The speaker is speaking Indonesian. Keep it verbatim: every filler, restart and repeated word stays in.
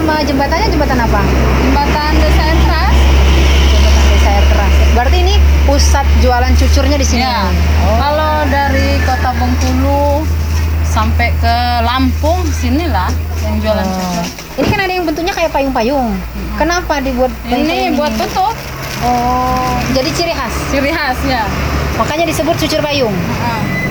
nama jembatannya jembatan apa? Jembatan Desa Air Keras. Jembatan Desa Air Keras. Berarti ini pusat jualan cucurnya di sini. Ya. Oh. Kalau dari Kota Bengkulu sampai ke Lampung sinilah yang jualan Oh. cucur. Ini kan ada yang bentuknya kayak payung-payung. Kenapa dibuat bentuk Ini buat tutup, Oh, jadi ciri khas. ciri khas ya. Makanya disebut cucur payung. Heeh.